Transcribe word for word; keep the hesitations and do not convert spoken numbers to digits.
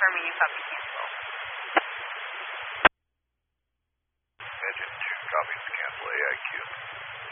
confirming you copy cancel. Engine two copies cancel A I Q.